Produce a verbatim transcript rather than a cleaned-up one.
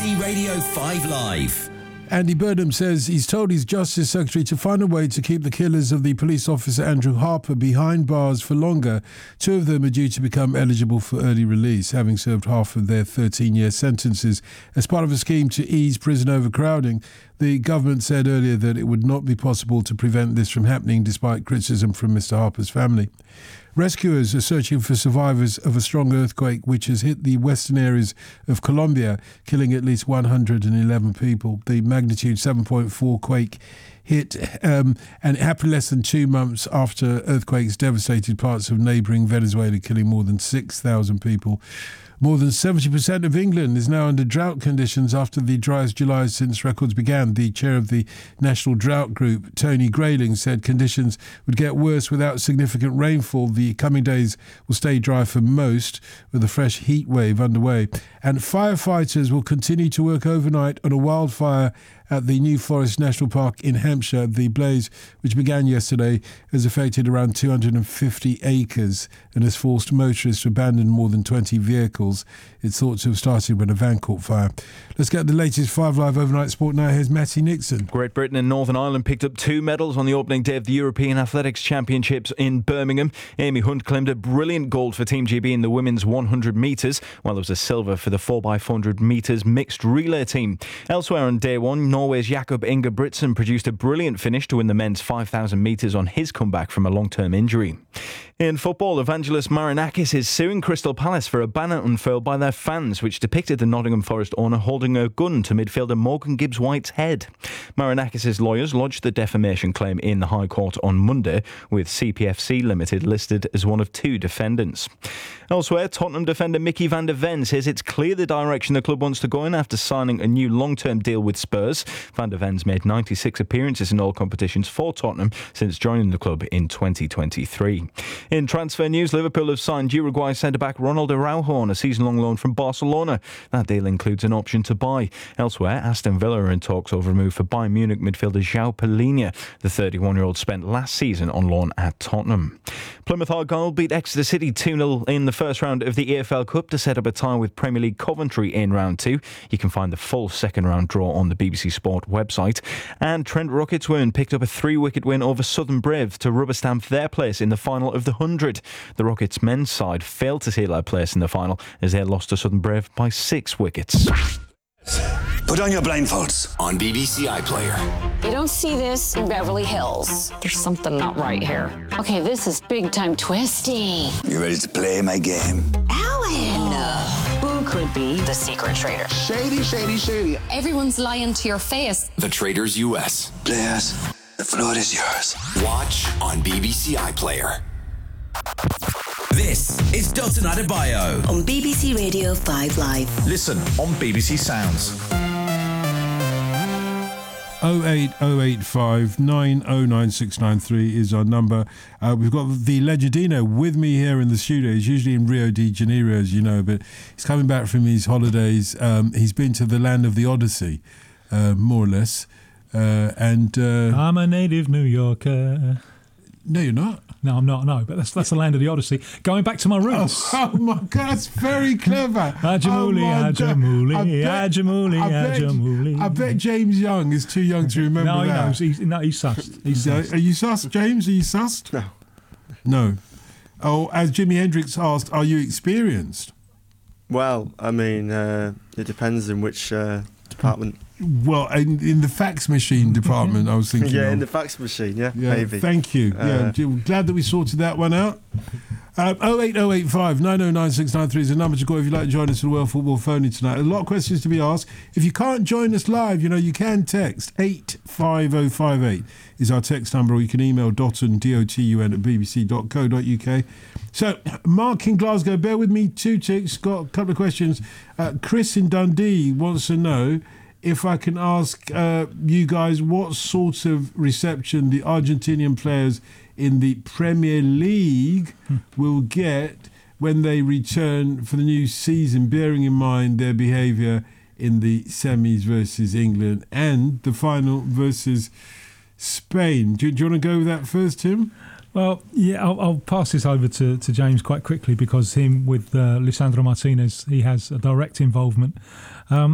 C Radio five Live. Andy Burnham says he's told his Justice Secretary to find a way to keep the killers of the police officer Andrew Harper behind bars for longer. Two of them are due to become eligible for early release, having served half of their thirteen-year sentences. As part of a scheme to ease prison overcrowding, the government said earlier that it would not be possible to prevent this from happening despite criticism from Mister Harper's family. Rescuers are searching for survivors of a strong earthquake which has hit the western areas of Colombia, killing at least one hundred eleven people. The magnitude seven point four quake hit, um, and it happened less than two months after earthquakes devastated parts of neighbouring Venezuela, killing more than six thousand people. More than seventy percent of England is now under drought conditions after the driest July since records began. The chair of the National Drought Group, Tony Grayling, said conditions would get worse without significant rainfall. The coming days will stay dry for most, with a fresh heat wave underway. And firefighters will continue to work overnight on a wildfire at the New Forest National Park in Hampshire. The blaze, which began yesterday, has affected around two hundred fifty acres and has forced motorists to abandon more than twenty vehicles. It's thought to have started when a van caught fire. Let's get the latest Five Live overnight sport now. Here's Matty Nixon. Great Britain and Northern Ireland picked up two medals on the opening day of the European Athletics Championships in Birmingham. Amy Hunt claimed a brilliant gold for Team G B in the women's one hundred metres, while there was a silver for the four by four hundred metres mixed relay team. Elsewhere on day one, Norway's Jakob Ingebrigtsen produced a brilliant finish to win the men's five thousand metres on his comeback from a long-term injury. In football, Evangelos Marinakis is suing Crystal Palace for a banner unfurled by their fans, which depicted the Nottingham Forest owner holding a gun to midfielder Morgan Gibbs-White's head. Marinakis' lawyers lodged the defamation claim in the High Court on Monday, with C P F C Limited listed as one of two defendants. Elsewhere, Tottenham defender Mickey van der Ven says it's clear the direction the club wants to go in after signing a new long-term deal with Spurs. Van der Ven's made ninety-six appearances in all competitions for Tottenham since joining the club in twenty twenty-three. In transfer news, Liverpool have signed Uruguay centre-back Ronald Araujo on a season-long loan from Barcelona. That deal includes an option to buy. Elsewhere, Aston Villa are in talks over a move for Bayern Munich midfielder João Palhinha. The thirty-one-year-old spent last season on loan at Tottenham. Plymouth Argyle beat Exeter City two nil in the first round of the E F L Cup to set up a tie with Premier League Coventry in round two. You can find the full second round draw on the B B C Sport website. And Trent Rocketswern picked up a three-wicket win over Southern Brave to rubber stamp their place in the final of the one hundred. The Rockets men's side failed to seal their place in the final as they lost to Southern Brave by six wickets. Put on your blindfolds on B B C iPlayer. You don't see this in Beverly Hills. There's something not right here. Okay, this is big time twisty. You ready to play my game? Alan! Who could be the secret traitor? Shady, shady, shady. Everyone's lying to your face. The Traders U S. Players, the floor is yours. Watch on B B C iPlayer. This is Dalton Adebayo on B B C Radio five Live. Listen on B B C Sounds. oh eight oh eight five nine oh nine six nine three is our number. Uh, we've got the Legendino with me here in the studio. He's usually in Rio de Janeiro, as you know, but he's coming back from his holidays. Um, he's been to the land of the Odyssey, uh, more or less. Uh, and uh, I'm a native New Yorker. No, you're not. No, I'm not, no. But that's that's the land of the Odyssey. Going back to my roots. Oh, oh my God, that's very clever. Ajamuli, oh Ajamuli, Ajamuli, Ajamuli. I bet James Young is too young to remember no, he that. knows. He's, no, he's sussed. He's Are, sussed. are you sussed, James? Are you sussed? No. No. Oh, as Jimi Hendrix asked, are you experienced? Well, I mean, uh, it depends in which uh, department. Well, in, in the fax machine department, I was thinking. Yeah, of. in the fax machine, yeah, yeah maybe. Thank you. Uh, yeah, glad that we sorted that one out. Um, oh eight oh eight five nine oh nine six nine three is the number to call if you'd like to join us for the World Football Phone-In tonight. A lot of questions to be asked. If you can't join us live, you know, you can text eight five oh five eight is our text number, or you can email dotun, D O T U N, at b b c dot co dot u k. So, Mark in Glasgow, bear with me, two ticks, got a couple of questions. Uh, Chris in Dundee wants to know if I can ask uh, you guys what sort of reception the Argentinian players in the Premier League hmm. will get when they return for the new season, bearing in mind their behaviour in the semis versus England and the final versus Spain. Do, do you want to go with that first, Tim? Well, yeah, I'll, I'll pass this over to, to James quite quickly because him with uh, Lisandro Martinez, he has a direct involvement. Um,